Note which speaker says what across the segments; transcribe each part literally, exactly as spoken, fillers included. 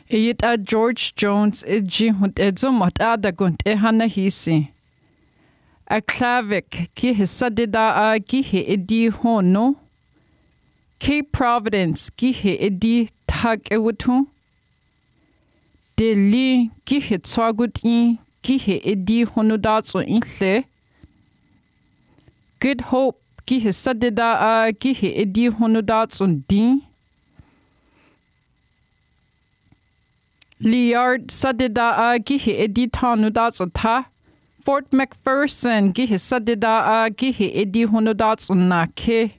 Speaker 1: Iyita George Jones iji hunt edzo motada gunt ehana hisi. A clavik ki hisadida a gihi idi hono. Cape Providence gihi idi tag ewutu. De li gihi tswaguti gihi idi honudatsu inhle. Good Hope gihi sadida a gihi idi honudatsu din. Liard sadida a gihi edi tanudatsu ta. Fort McPherson gihi sadida a gihi edi honudatsu na ke.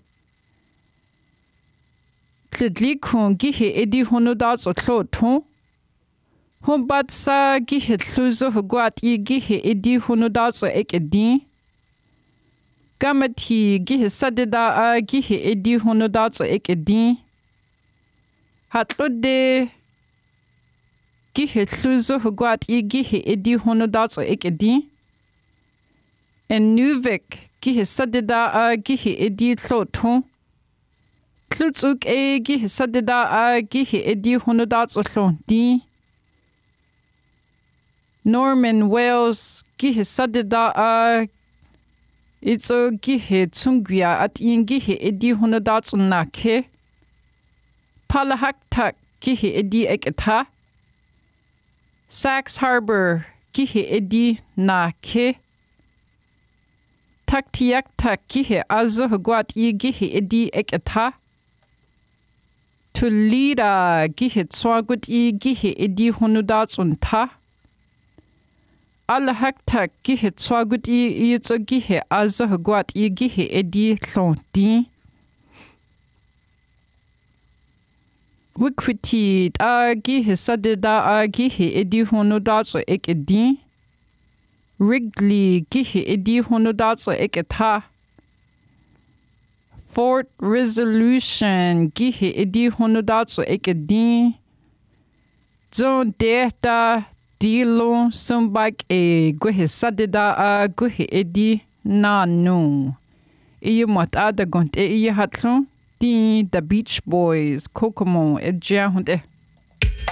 Speaker 1: Tlidlikun gihi edi honudatsu tlotu. Humbatsa gihi tluzo hugwat i gihi edi honudatsu ekedi. Gamati gihi sadida a gihi edi honudatsu ekedi. Hatlode gihi tluzo hugwat i gihi edi honudatsu ekedi. En Nuvik gihi sadida a gihi edi tlotu. Tlutsuk e gihi sadida a gihi edi honudatsu tlonti. Norman Wales gihi sadida a itso gihi tsungwia at in gihi edi honudatsu nake. Palahaktak gihi edi eketa. Sax Harbor gihi edi nake. Taktiaktak gihi azo hugwat i gihi edi eketa. Tulida gihi tswagut i gihi edi honudatsu nta. Alahaktak gihi tswagut i yitso gihi azo hugwat i gihi edi tlonti. Wikwiti a gihi sadida a gihi edi honudatsu ekedi. Wrigley gihi edi honudatsu eketa. Fort Resolution gihi edi honudatsu ekedi. Zon dehta dilo sumbak e guhi sadida a guhi edi nanu. Iyo motada gunt e iya hatlun. The Beach Boys, Kokomo, et Jahunde.